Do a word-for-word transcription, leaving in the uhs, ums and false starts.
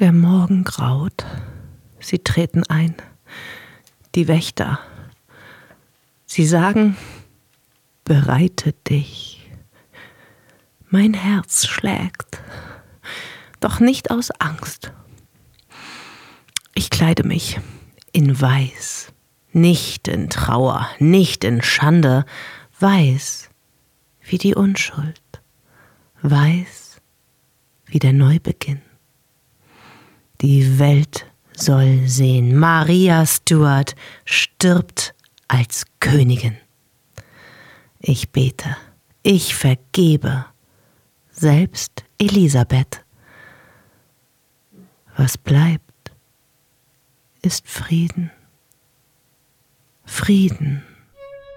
Der Morgen graut, sie treten ein, die Wächter. Sie sagen, bereite dich. Mein Herz schlägt, doch nicht aus Angst. Ich kleide mich in Weiß, nicht in Trauer, nicht in Schande, weiß wie die Unschuld, weiß wie der Neubeginn. Die Welt soll sehen, Maria Stuart stirbt als Königin. Ich bete, ich vergebe, selbst Elisabeth. Was bleibt, ist Frieden, Frieden.